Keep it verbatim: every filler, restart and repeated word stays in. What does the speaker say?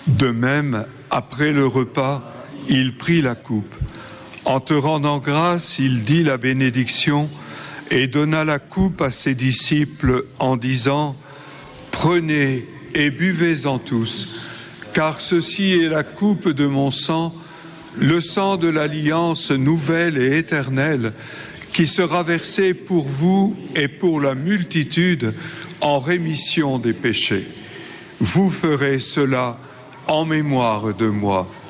De même, après le repas, il prit la coupe. En te rendant grâce, il dit la bénédiction et donna la coupe à ses disciples en disant « Prenez et buvez-en tous, car ceci est la coupe de mon sang, le sang de l'alliance nouvelle et éternelle, qui sera versé pour vous et pour la multitude en rémission des péchés. Vous ferez cela en mémoire de moi.